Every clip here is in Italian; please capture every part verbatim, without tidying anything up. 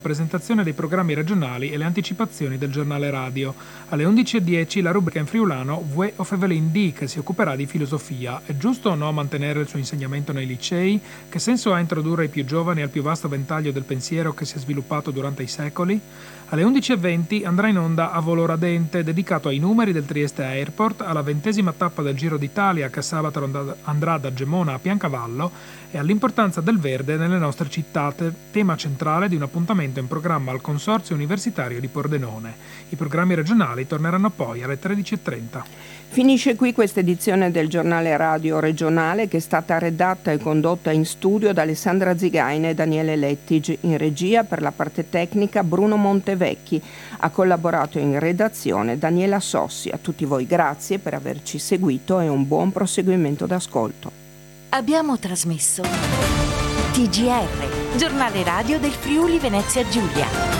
presentazione dei programmi regionali e le anticipazioni del giornale radio. Alle undici e dieci la rubrica in friulano Vue of Evelyn D, che si occuperà di filosofia. È giusto o no mantenere il suo insegnamento nei licei? Che senso ha introdurre i più giovani al più vasto ventaglio del pensiero che si è sviluppato durante i secoli? Alle undici e venti andrà in onda A Volo Radente, dedicato ai numeri del Trieste Airport, alla ventesima tappa del Giro d'Italia che sabato andrà da Gemona a Piancavallo e all'importanza del verde nelle nostre città, tema centrale di un appuntamento in programma al Consorzio Universitario di Pordenone. I programmi regionali torneranno poi alle tredici e trenta. Finisce qui questa edizione del giornale radio regionale, che è stata redatta e condotta in studio da Alessandra Zigaina e Daniele Lettig. In regia per la parte tecnica Bruno Montevecchi. Ha collaborato in redazione Daniela Sossi. A tutti voi grazie per averci seguito e un buon proseguimento d'ascolto. Abbiamo trasmesso T G R, giornale radio del Friuli Venezia Giulia.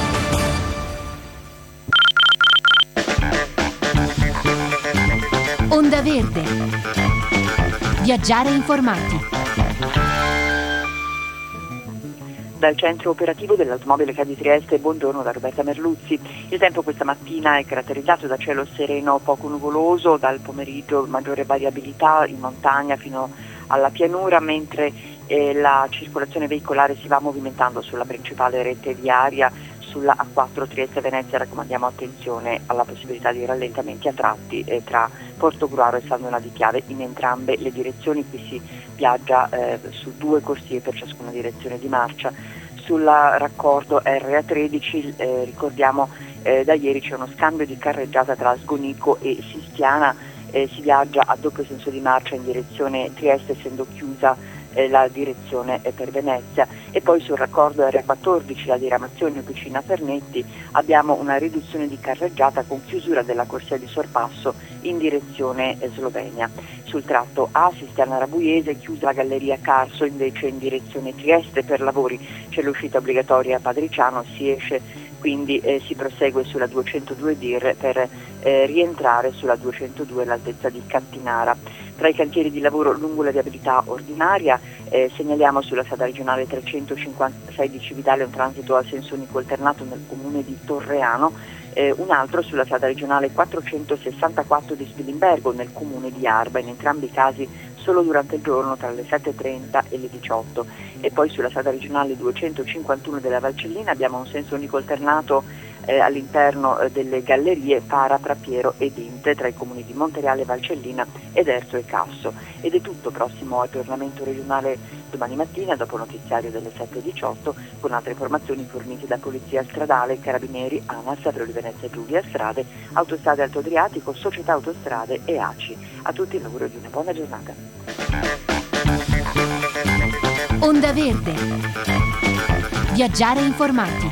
Onda Verde. Viaggiare informati. Dal centro operativo dell'automobile C A di Trieste, buongiorno da Roberta Merluzzi. Il tempo questa mattina è caratterizzato da cielo sereno poco nuvoloso, dal pomeriggio maggiore variabilità in montagna fino alla pianura, mentre eh, la circolazione veicolare si va movimentando sulla principale rete viaria. Sulla A quattro Trieste-Venezia raccomandiamo attenzione alla possibilità di rallentamenti a tratti eh, tra Portogruaro e San Donà di Piave in entrambe le direzioni. Qui si viaggia eh, su due corsie per ciascuna direzione di marcia. Sul raccordo R A tredici eh, ricordiamo eh, da ieri c'è uno scambio di carreggiata tra Sgonico e Sistiana, eh, si viaggia a doppio senso di marcia in direzione Trieste, essendo chiusa la direzione è per Venezia. E poi sul raccordo R A quattordici, la diramazione vicina Pernetti, abbiamo una riduzione di carreggiata con chiusura della corsia di sorpasso in direzione Slovenia. Sul tratto A Sistiana Rabuiese, chiusa la galleria Carso invece in direzione Trieste per lavori, c'è l'uscita obbligatoria a Padriciano, si esce quindi eh, si prosegue sulla duecentodue D I R per eh, rientrare sulla duecentodue all'altezza di Cattinara. Tra i cantieri di lavoro lungo la viabilità ordinaria eh, segnaliamo sulla strada regionale trecentocinquantasei di Cividale un transito al senso unico alternato nel comune di Torreano, eh, un altro sulla strada regionale quattrocentosessantaquattro di Spilimbergo nel comune di Arba, in entrambi i casi solo durante il giorno tra le sette e trenta e le diciotto. E poi sulla strada regionale duecentocinquantuno della Valcellina abbiamo un senso unico alternato eh, all'interno eh, delle gallerie Para, Trappiero e Dinte tra i comuni di Montereale, Valcellina ed Erzo e Casso. Ed è tutto, prossimo aggiornamento regionale domani mattina dopo notiziario delle sette e diciotto con altre informazioni fornite da Polizia Stradale, Carabinieri, ANAS, Friuli Venezia Giulia, Strade, Autostrade Alto Adriatico, Società Autostrade e A C I. A tutti l'auguro di una buona giornata. Onda Verde. Viaggiare informati.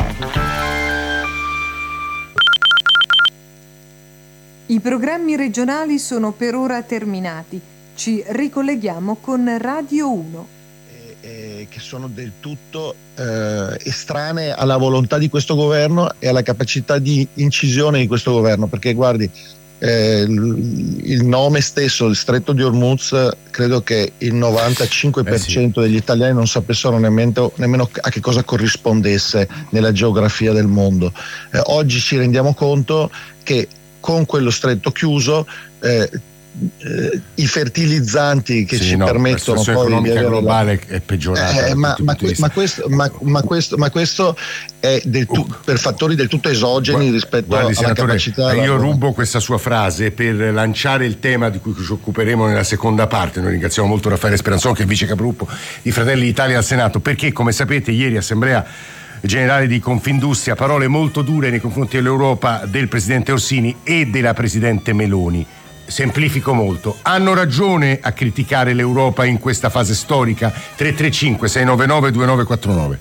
I programmi regionali sono per ora terminati. Ci ricolleghiamo con Radio uno. Eh, eh, che sono del tutto eh, estranee alla volontà di questo governo e alla capacità di incisione di questo governo, perché guardi, Eh, il, il nome stesso, il Stretto di Hormuz, credo che il novantacinque per cento eh sì. degli italiani non sapessero nemmeno, nemmeno a che cosa corrispondesse nella geografia del mondo. Eh, oggi ci rendiamo conto che con quello stretto chiuso eh, eh, i fertilizzanti che sì, ci no, permettono la situazione poi economica di globale è peggiorata. Eh, ma, ma, ma, questo, ma, ma, questo, ma questo è del tu, uh, per fattori del tutto esogeni guardi, rispetto guardi, alla senatore, capacità. Io rubo questa sua frase per lanciare il tema di cui ci occuperemo nella seconda parte. Noi ringraziamo molto Raffaele Speranzon, che è vice capogruppo di Fratelli d'Italia al Senato, perché come sapete ieri assemblea generale di Confindustria, parole molto dure nei confronti dell'Europa del presidente Orsini e della presidente Meloni. Semplifico molto. Hanno ragione a criticare l'Europa in questa fase storica? tre tre cinque sei nove nove due nove quattro nove.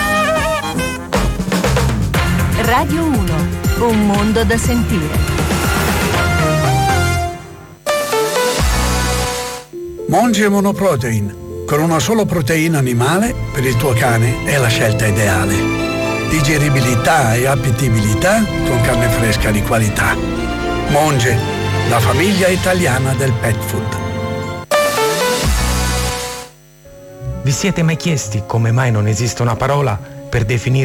Radio uno, un mondo da sentire. Monge Monoprotein, con una sola proteina animale per il tuo cane è la scelta ideale. Digeribilità e appetibilità con carne fresca di qualità. Monge, la famiglia italiana del pet food. Vi siete mai chiesti come mai non esiste una parola per definire